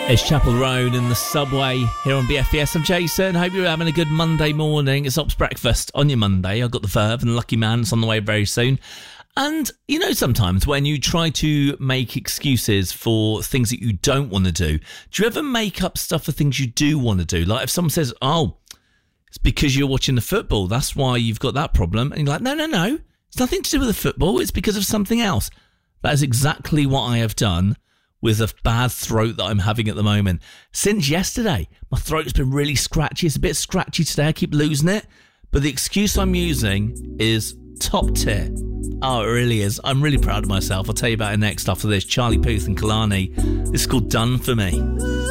It's Chapel Road in the subway here on BFBS. I'm Jason. Hope you're having a good Monday morning. It's Ops Breakfast on your Monday. I've got the Verve and Lucky Man. It's on the way very soon. And, you know, sometimes when you try to make excuses for things that you don't want to do you ever make up stuff for things you do want to do? Like if someone says, oh, it's because you're watching the football, that's why you've got that problem. And you're like, no. It's nothing to do with the football. It's because of something else. That is exactly what I have done with a bad throat that I'm having at the moment. Since yesterday, my throat's been really scratchy. It's a bit scratchy today. I keep losing it. But the excuse I'm using is top tier. Oh, it really is. I'm really proud of myself. I'll tell you about it next after this. Charlie Puth and Kalani. This is called Done For Me.